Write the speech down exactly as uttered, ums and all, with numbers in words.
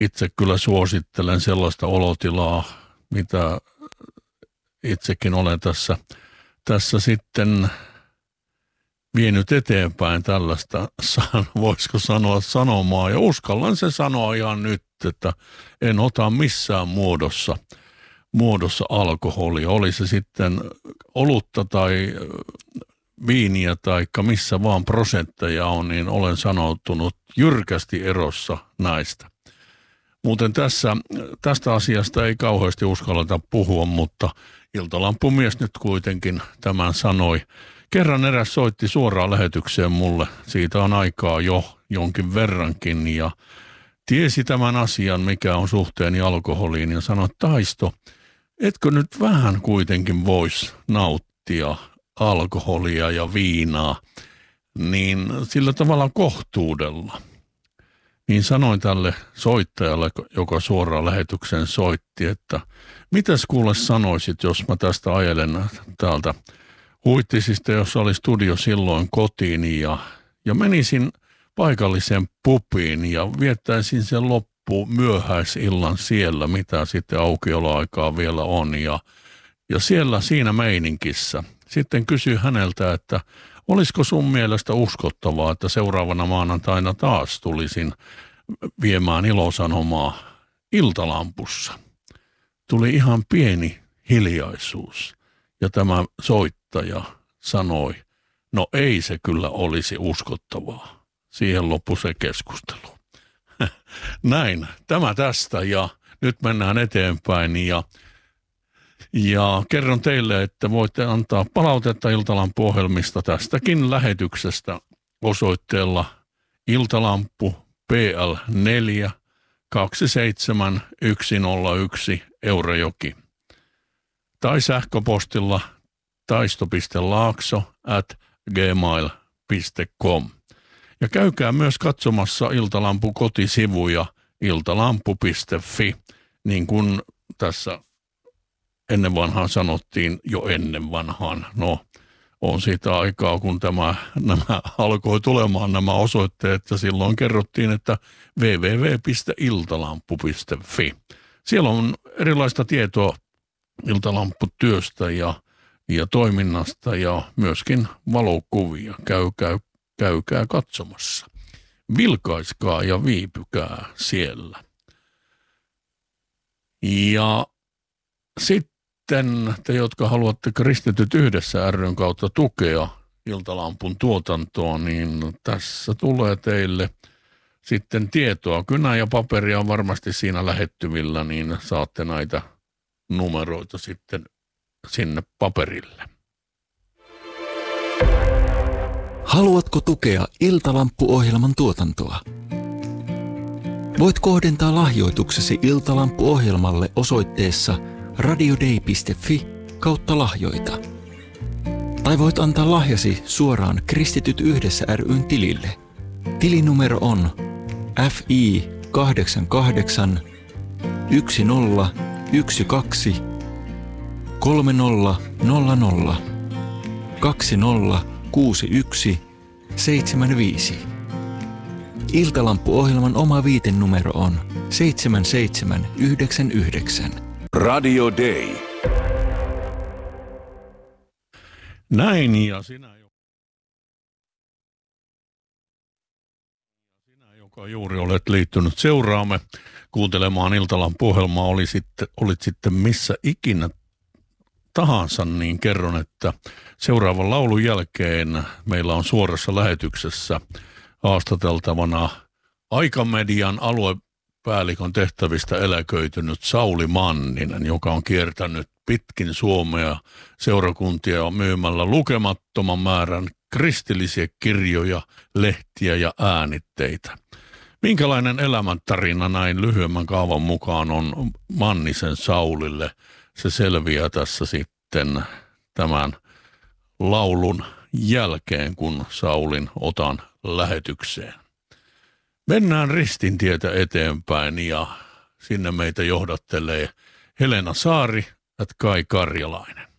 itse kyllä suosittelen sellaista olotilaa, mitä itsekin olen tässä, tässä sitten vienyt eteenpäin tällaista, voisiko sanoa sanomaa, ja uskallan se sanoa ihan nyt, että en ota missään muodossa, muodossa alkoholia, oli se sitten olutta tai viiniä tai missä vaan prosentteja on, niin olen sanoutunut jyrkästi erossa näistä. Muuten tässä, tästä asiasta ei kauheasti uskalleta puhua, mutta Iltalampumies nyt kuitenkin tämän sanoi. Kerran eräs soitti suoraan lähetykseen mulle, siitä on aikaa jo jonkin verrankin, ja tiesi tämän asian, mikä on suhteeni alkoholiin, ja sanoi, Taisto, etkö nyt vähän kuitenkin voisi nauttia alkoholia ja viinaa, niin sillä tavalla kohtuudella. Niin sanoin tälle soittajalle, joka suoraan lähetyksen soitti, että mitäs kuule sanoisit, jos mä tästä ajelen täältä Huittisista, jossa oli studio silloin kotiin, ja, ja menisin paikalliseen pubiin ja viettäisin sen loppu myöhäisillan siellä, mitä sitten aukioloaikaa vielä on, ja, ja siellä siinä meininkissä. Sitten kysyi häneltä, että olisiko sun mielestä uskottavaa, että seuraavana maanantaina taas tulisin viemään ilosanomaa Iltalampussa. Tuli ihan pieni hiljaisuus ja tämä soittaja sanoi, no ei se kyllä olisi uskottavaa. Siihen loppui se keskustelu. Näin, tämä tästä, ja nyt mennään eteenpäin, ja Ja kerron teille, että voitte antaa palautetta Iltalampu-ohjelmista tästäkin lähetyksestä osoitteella Iltalampu P L neljä kaksi seitsemän yksi nolla yksi Eurajoki tai sähköpostilla taisto piste laakso at gmail piste com. Ja käykää myös katsomassa Iltalampu kotisivuja iltalampu piste fi, niin kuin tässä ennen vanhaan sanottiin, jo ennen vanhaan. No, on siitä aikaa, kun tämä, nämä alkoi tulemaan nämä osoitteet, ja silloin kerrottiin, että double-u double-u double-u piste iltalampu piste fi. Siellä on erilaista tietoa Iltalamputyöstä ja, ja toiminnasta ja myöskin valokuvia. Käykää, käykää katsomassa. Vilkaiskaa ja viipykää siellä. Ja sitten Sitten te, jotka haluatte Kristityt yhdessä ry:n kautta tukea Iltalampun tuotantoa, niin tässä tulee teille sitten tietoa. Kynä ja paperia on varmasti siinä lähettyvillä, niin saatte näitä numeroita sitten sinne paperille. Haluatko tukea Iltalampu-ohjelman tuotantoa? Voit kohdentaa lahjoituksesi Iltalampu-ohjelmalle osoitteessa radiodei piste fi kautta lahjoita. Tai voit antaa lahjasi suoraan Kristityt yhdessä ry:n tilille. Tilinumero on F I kahdeksan kahdeksan yksi nolla yksi kaksi kolme nolla nolla nolla kaksi nolla kuusi yksi seitsemän viisi. Iltalampu-ohjelman oma viitenumero on seitsemän seitsemän yhdeksän yhdeksän. Radio Day. Näin, ja sinä, sinä, joka juuri olet liittynyt seuraamme kuuntelemaan Iltalampu-ohjelmaa, oli sitten, olit sitten missä ikinä tahansa, niin kerron, että seuraavan laulun jälkeen meillä on suorassa lähetyksessä haastateltavana Aikamedian aluepäällikön tehtävistä eläköitynyt Sauli Manninen, joka on kiertänyt pitkin Suomea seurakuntia myymällä lukemattoman määrän kristillisiä kirjoja, lehtiä ja äänitteitä. Minkälainen elämäntarina näin lyhyemmän kaavan mukaan on Mannisen Saulille? Se selviää tässä sitten tämän laulun jälkeen, kun Saulin otan lähetykseen. Mennään ristintietä eteenpäin, ja sinne meitä johdattelee Helena Saari ja Kai Karjalainen.